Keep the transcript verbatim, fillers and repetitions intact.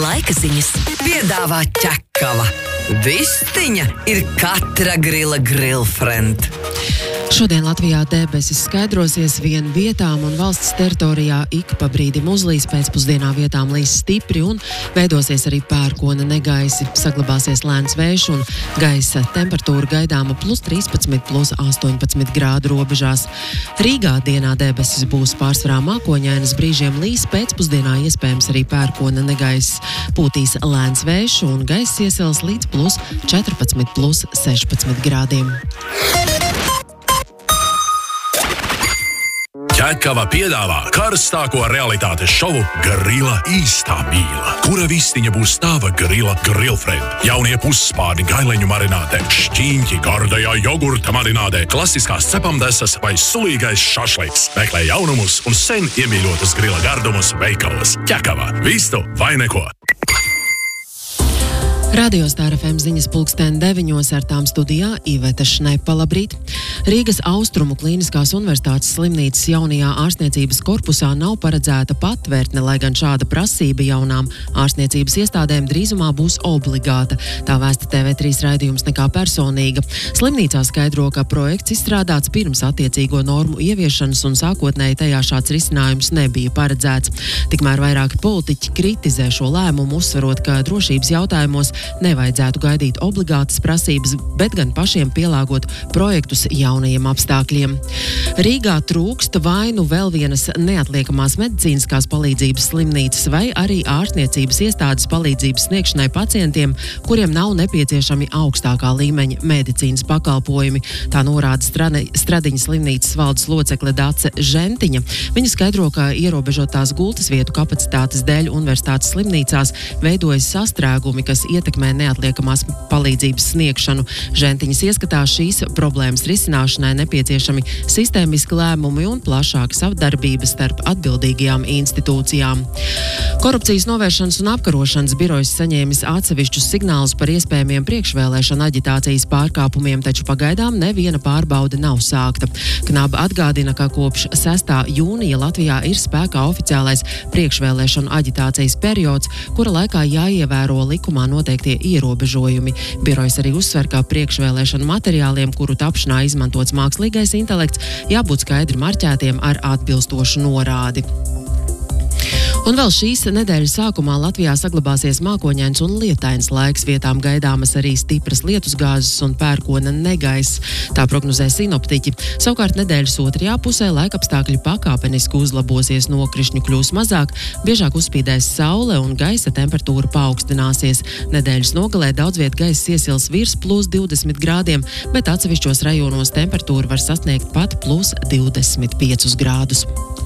Laika ziņas piedāvā ķekava. Vistiņa ir katra grila grillfriend. Šodien Latvijā debesis skaidrosies vien vietām un valsts teritorijā ik pa brīdim uzlīs, pēcpusdienā vietām līs stipri un veidosies arī pērkona negaisi. Saglabāsies lēns vējš un gaisa temperatūra gaidāma plus trīspadsmit, plus astoņpadsmit grādu robežās. Rīgā dienā debesis būs pārsvarā mākoņainas, brīžiem līs, pēcpusdienā iespējams arī pērkona negaiss. Pūtīs lēns vējš un gaiss iesils līdz plus četrpadsmit, plus sešpadsmit grādiem. Ķekava piedāvā karstāko realitātes šovu Grila īstā mīla. Kura vistiņa būs tava grila grillfriend? Jaunie pusspārni gaileņu marinātē, šķīņķi gardajā jogurta marinātē, klasiskās cepamdesas vai sulīgais šašliks. Meklē jaunumus un sen iemīļotus grila gardumus veikalos. Ķekava. Vistu vai neko. Radio Star F M ziņas pulksten deviņos, ar tām studijā Iveta Šnepa. Labrīt! Rīgas Austrumu Klīniskās universitātes slimnīcas jaunajā ārstniecības korpusā nav paredzēta patvērtne, lai gan šāda prasība jaunām ārstniecības iestādēm drīzumā būs obligāta. Tā vēsta T V trīs raidījums Nekā personīga. Slimnīcā skaidro, ka projekts izstrādāts pirms attiecīgo normu ieviešanas un sākotnēji tajā šāds risinājums nebija paredzēts. Tikmēr vairāki politiķi kritizē šo lēmumu, uzsverot, ka drošības jautājumos nevajadzētu gaidīt obligātas prasības, bet gan pašiem pielāgot projektus jaunajiem apstākļiem. Rīgā trūkst vai nu vēl vienas neatliekamās medicīniskās palīdzības slimnīcas vai arī ārstniecības iestādes palīdzības sniegšanai pacientiem, kuriem nav nepieciešami augstākā līmeņa medicīnas pakalpojumi. Tā norāda Strane, Stradiņas slimnīcas valdes locekle Dace Žentiņa. Viņa skaidro, ka ierobežotās gultas vietu kapacitātes dēļ universitātes slimnīcās veidojas sastrēgumi, kas ietekmē neatliekamās palīdzības sniegšanu. Žentiņas ieskatā šīs problēmas risināšanai nepieciešami sistēmiski lēmumi un plašāka savdarbība starp atbildīgajām institūcijām. Korupcijas novēršanas un apkarošanas birojas saņēmis atsevišķus signālus par iespējamiem priekšvēlēšana aģitācijas pārkāpumiem, taču pagaidām neviena pārbaude nav sākta. Knaba atgādina, ka kopš sestā jūnija Latvijā ir spēkā oficiālais priekšvēlēšanu aģitācijas periods, kura laikā jāievēro likumā noteiktie ierobežojumi. Birojas arī uzsver, ka priekšvēlēšanu materiāliem, kuru tapšanā izmantots mākslīgais intelekts, jābūt skaidri marķētiem ar atbilstošu norādi. Un vēl šīs nedēļas sākumā Latvijā saglabāsies mākoņains un lietains laiks, vietām gaidāmas arī stipras lietusgāzes un pērkona negaiss. Tā prognozē sinoptiķi. Savukārt nedēļas otrajā pusē laikapstākļi pakāpeniski uzlabosies, nokrišņu kļūs mazāk, biežāk uzspīdēs saule un gaisa temperatūra paaugstināsies. Nedēļas nogalē daudz viet gaiss iesils virs plus divdesmit grādiem, bet atsevišķos rajonos temperatūra var sasniegt pat plus divdesmit piecus grādus.